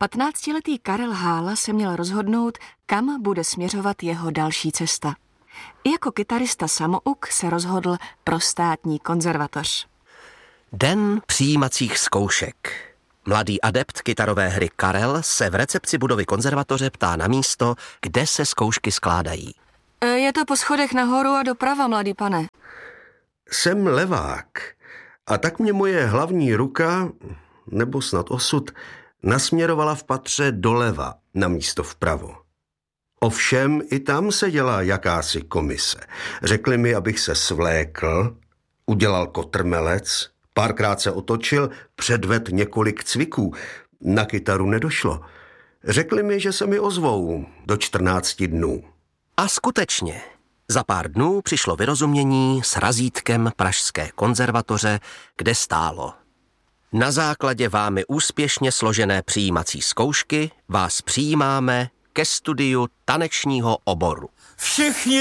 15letý Karel Hála se měl rozhodnout, kam bude směřovat jeho další cesta. Jako kytarista samouk se rozhodl pro státní konzervatoř. Den přijímacích zkoušek. Mladý adept kytarové hry Karel se v recepci budovy konzervatoře ptá na místo, kde se zkoušky skládají. Je to po schodech nahoru a doprava, mladý pane. Jsem levák a tak mě moje hlavní ruka, nebo snad osud, nasměrovala v patře doleva na místo vpravo. Ovšem i tam se dělá jakási komise. Řekli mi, abych se svlékl, udělal kotrmelec, párkrát se otočil, předvedl několik cviků. Na kytaru nedošlo. Řekli mi, že se mi ozvou do 14 dnů. A skutečně, za pár dnů přišlo vyrozumění s razítkem Pražské konzervatoře, kde stálo: na základě vámi úspěšně složené přijímací zkoušky vás přijímáme ke studiu tanečního oboru. Všichni